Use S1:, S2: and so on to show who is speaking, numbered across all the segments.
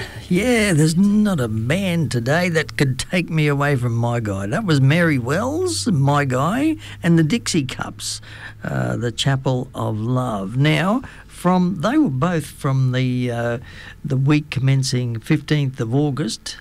S1: Yeah, there's not a band today that could take me away from My Guy. That was Mary Wells, My Guy, and the Dixie Cups, the Chapel of Love. Now, they were both from the week commencing 15th of August,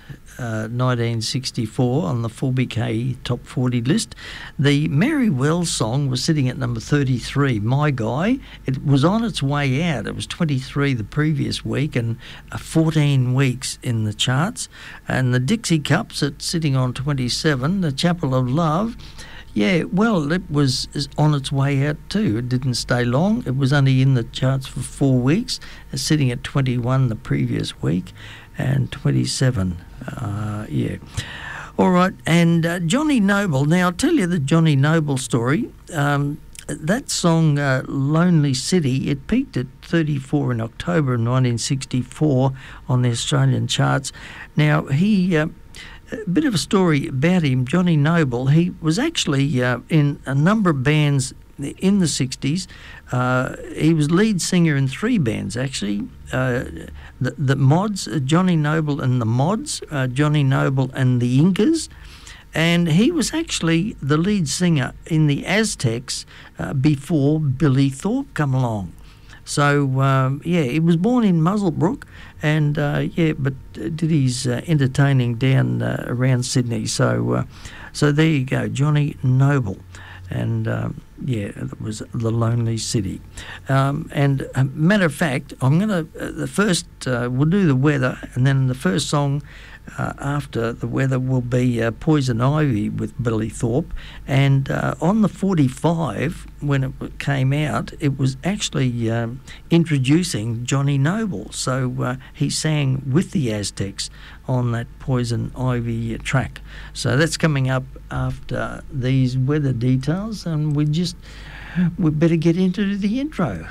S1: 1964 on the 4BK Top 40 list. The Mary Wells song was sitting at number 33, My Guy. It was on its way out. It was 23 the previous week and 14 weeks in the charts. And the Dixie Cups, it's sitting on 27, the Chapel of Love. Yeah, well, it was on its way out too. It didn't stay long. It was only in the charts for 4 weeks, sitting at 21 the previous week and 27. Yeah. All right, and Johnny Noble. Now, I'll tell you the Johnny Noble story. That song, Lonely City, it peaked at 34 in October of 1964 on the Australian charts. Now, a bit of a story about him, Johnny Noble. He was actually in a number of bands in the 60s. He was lead singer in 3 bands, actually. The Mods, Johnny Noble and the Mods, Johnny Noble and the Incas. And he was actually the lead singer in the Aztecs before Billy Thorpe come along. So, he was born in Muswellbrook and, but did his entertaining down around Sydney. So there you go, Johnny Noble. And, it was The Lonely City. And matter of fact, I'm going to, we'll do the weather, and then the first song after the weather will be Poison Ivy with Billy Thorpe. And on the 45, when it came out, it was actually introducing Johnny Noble. So he sang with the Aztecs on that Poison Ivy track. So that's coming up after these weather details, and we better get into the intro.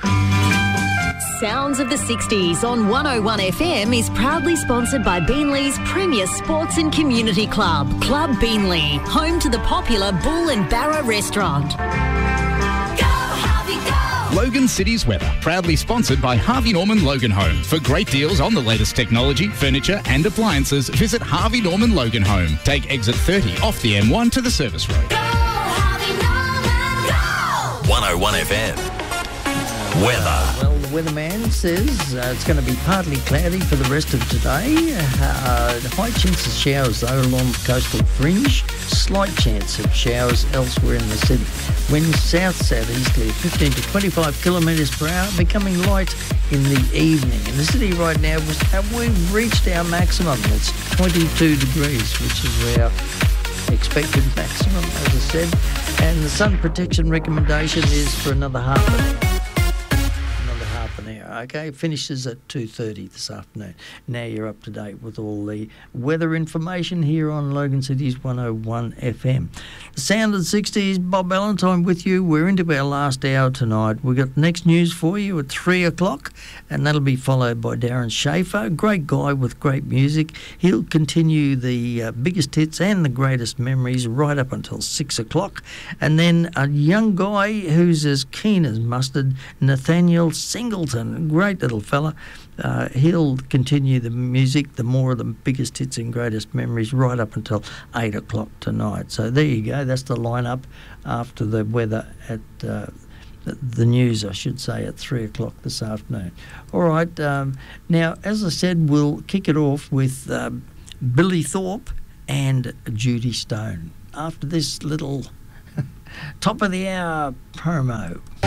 S2: Sounds of the 60s on 101 FM is proudly sponsored by Beanley's premier sports and community club, Club Beanley, home to the popular Bull and Barra restaurant.
S3: Logan City's weather, proudly sponsored by Harvey Norman Logan Home. For great deals on the latest technology, furniture and appliances, visit Harvey Norman Logan Home. Take exit 30 off the M1 to the service road.
S4: Go, Harvey Norman, go! 101 FM. Weather.
S1: Well, the weatherman says it's going to be partly cloudy for the rest of today. High chance of showers, though, along the coastal fringe. Slight chance of showers elsewhere in the city. Winds south-southeasterly 15 to 25 kilometres per hour, becoming light in the evening. In the city right now, we've reached our maximum. It's 22 degrees, which is our expected maximum, as I said. And the sun protection recommendation is for another half an hour. Okay, finishes at 2:30 this afternoon. Now you're up to date with all the weather information here on Logan City's 101 FM. The sound of the 60s, Bob Valentine with you. We're into our last hour tonight. We've got next news for you at 3 o'clock, and that'll be followed by Darren Schaefer, great guy with great music. He'll continue the biggest hits and the greatest memories right up until 6 o'clock. And then a young guy who's as keen as mustard, Nathaniel Singleton, great little fella. He'll continue the music, the more of the biggest hits and greatest memories right up until 8 o'clock tonight. So there you go. That's the lineup after the weather at the news, I should say, at 3 o'clock this afternoon. All right. Now, as I said, we'll kick it off with Billy Thorpe and Judy Stone after this little top of the hour promo.